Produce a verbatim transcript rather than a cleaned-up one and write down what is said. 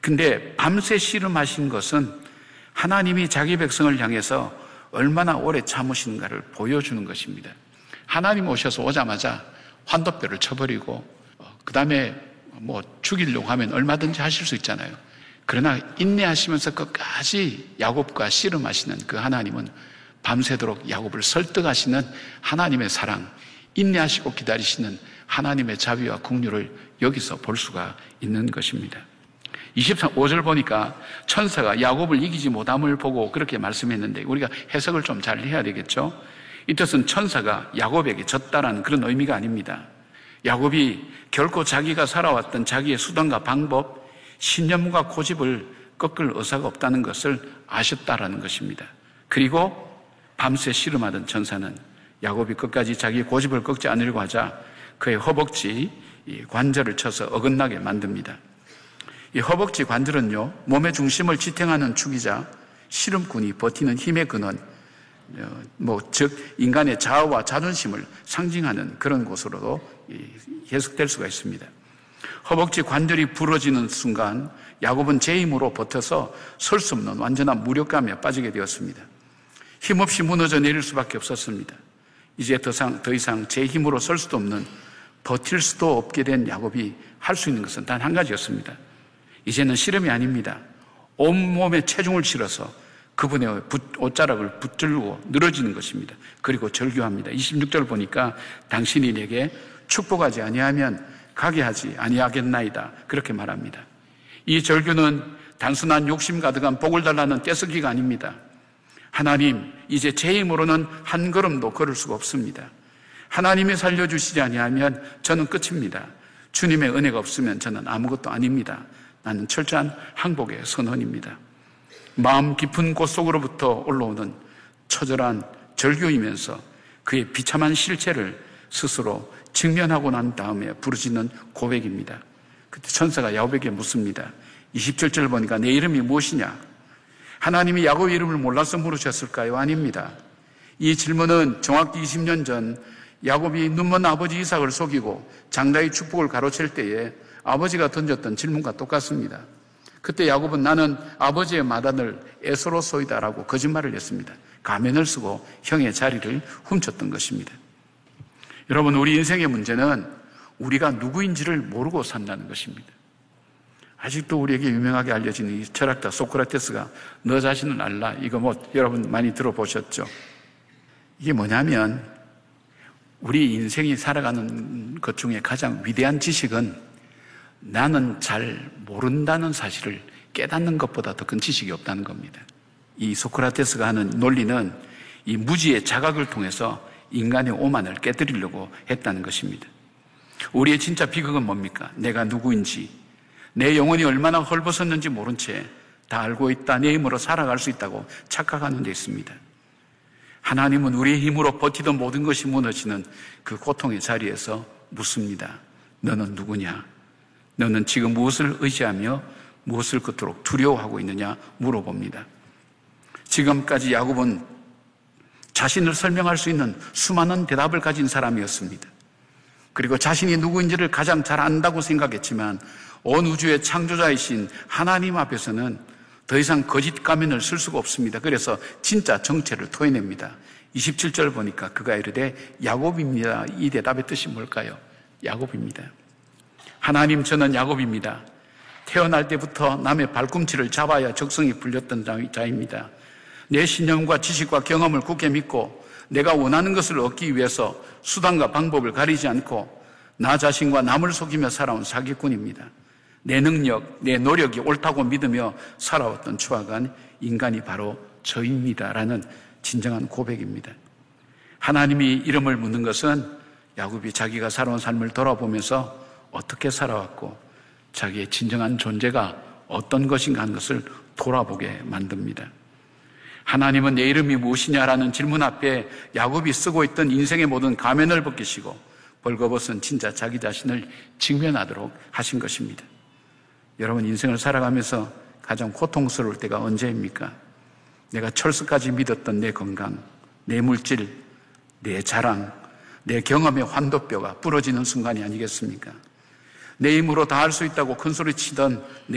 근데 밤새 씨름하신 것은 하나님이 자기 백성을 향해서 얼마나 오래 참으시는가를 보여주는 것입니다. 하나님 오셔서 오자마자 환도뼈를 쳐버리고 그 다음에 뭐 죽이려고 하면 얼마든지 하실 수 있잖아요. 그러나 인내하시면서 끝까지 야곱과 씨름하시는 그 하나님은 밤새도록 야곱을 설득하시는 하나님의 사랑, 인내하시고 기다리시는 하나님의 자비와 긍휼을 여기서 볼 수가 있는 것입니다. 이십오 절 보니까 천사가 야곱을 이기지 못함을 보고 그렇게 말씀했는데 우리가 해석을 좀 잘 해야 되겠죠. 이 뜻은 천사가 야곱에게 졌다라는 그런 의미가 아닙니다. 야곱이 결코 자기가 살아왔던 자기의 수단과 방법, 신념과 고집을 꺾을 의사가 없다는 것을 아셨다라는 것입니다. 그리고 밤새 씨름하던 천사는 야곱이 끝까지 자기의 고집을 꺾지 않으려고 하자 그의 허벅지 관절을 쳐서 어긋나게 만듭니다. 이 허벅지 관절은요, 몸의 중심을 지탱하는 축이자 씨름꾼이 버티는 힘의 근원, 뭐, 즉, 인간의 자아와 자존심을 상징하는 그런 곳으로도 해석될 수가 있습니다. 허벅지 관절이 부러지는 순간 야곱은 제 힘으로 버텨서 설 수 없는 완전한 무력감에 빠지게 되었습니다. 힘없이 무너져 내릴 수밖에 없었습니다. 이제 더 이상, 더 이상 제 힘으로 설 수도 없는, 버틸 수도 없게 된 야곱이 할 수 있는 것은 단 한 가지였습니다. 이제는 씨름이 아닙니다. 온몸에 체중을 실어서 그분의 옷자락을 붙들고 늘어지는 것입니다. 그리고 절규합니다. 이십육 절 보니까 당신이 내게 축복하지 아니하면 가게 하지 아니하겠나이다. 그렇게 말합니다. 이 절규는 단순한 욕심 가득한 복을 달라는 떼쓰기가 아닙니다. 하나님, 이제 제 힘으로는 한 걸음도 걸을 수가 없습니다. 하나님이 살려주시지 아니하면 저는 끝입니다. 주님의 은혜가 없으면 저는 아무것도 아닙니다. 나는 철저한 항복의 선언입니다. 마음 깊은 곳 속으로부터 올라오는 처절한 절규이면서 그의 비참한 실체를 스스로 직면하고 난 다음에 부르짖는 고백입니다. 그때 천사가 야곱에게 묻습니다. 이십칠 절 보니까 내 이름이 무엇이냐? 하나님이 야곱의 이름을 몰라서 물으셨을까요? 아닙니다. 이 질문은 정확히 이십 년 전 야곱이 눈먼 아버지 이삭을 속이고 장자의 축복을 가로챌 때에 아버지가 던졌던 질문과 똑같습니다. 그때 야곱은 나는 아버지의 마단을 에서로소이다라고 거짓말을 했습니다. 가면을 쓰고 형의 자리를 훔쳤던 것입니다. 여러분, 우리 인생의 문제는 우리가 누구인지를 모르고 산다는 것입니다. 아직도 우리에게 유명하게 알려진 이 철학자 소크라테스가 너 자신을 알라, 이거 뭐 여러분 많이 들어보셨죠? 이게 뭐냐면 우리 인생이 살아가는 것 중에 가장 위대한 지식은 나는 잘 모른다는 사실을 깨닫는 것보다 더 큰 지식이 없다는 겁니다. 이 소크라테스가 하는 논리는 이 무지의 자각을 통해서 인간의 오만을 깨뜨리려고 했다는 것입니다. 우리의 진짜 비극은 뭡니까? 내가 누구인지, 내 영혼이 얼마나 헐벗었는지 모른 채 다 알고 있다, 내 힘으로 살아갈 수 있다고 착각하는 데 있습니다. 하나님은 우리의 힘으로 버티던 모든 것이 무너지는 그 고통의 자리에서 묻습니다. 너는 누구냐? 너는 지금 무엇을 의지하며 무엇을 그토록 두려워하고 있느냐 물어봅니다. 지금까지 야곱은 자신을 설명할 수 있는 수많은 대답을 가진 사람이었습니다. 그리고 자신이 누구인지를 가장 잘 안다고 생각했지만 온 우주의 창조자이신 하나님 앞에서는 더 이상 거짓 가면을 쓸 수가 없습니다. 그래서 진짜 정체를 토해냅니다. 이십칠 절 보니까 그가 이르되 야곱입니다. 이 대답의 뜻이 뭘까요? 야곱입니다. 하나님, 저는 야곱입니다. 태어날 때부터 남의 발꿈치를 잡아야 적성이 풀렸던 자입니다. 내 신념과 지식과 경험을 굳게 믿고 내가 원하는 것을 얻기 위해서 수단과 방법을 가리지 않고 나 자신과 남을 속이며 살아온 사기꾼입니다. 내 능력, 내 노력이 옳다고 믿으며 살아왔던 추악한 인간이 바로 저입니다라는 진정한 고백입니다. 하나님이 이름을 묻는 것은 야곱이 자기가 살아온 삶을 돌아보면서 어떻게 살아왔고 자기의 진정한 존재가 어떤 것인가 하는 것을 돌아보게 만듭니다. 하나님은 내 이름이 무엇이냐라는 질문 앞에 야곱이 쓰고 있던 인생의 모든 가면을 벗기시고 벌거벗은 진짜 자기 자신을 직면하도록 하신 것입니다. 여러분, 인생을 살아가면서 가장 고통스러울 때가 언제입니까? 내가 철수까지 믿었던 내 건강, 내 물질, 내 자랑, 내 경험의 환도뼈가 부러지는 순간이 아니겠습니까? 내 힘으로 다 할 수 있다고 큰소리 치던 내